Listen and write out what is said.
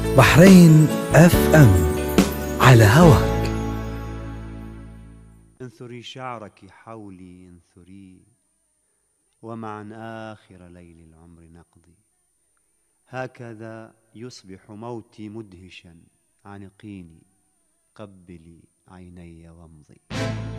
بحرين اف ام على هواك. انثري شعرك حولي انثري، ومعا آخر ليل العمر نقضي. هكذا يصبح موتي مدهشا، عنقيني قبلي عيني وامضي.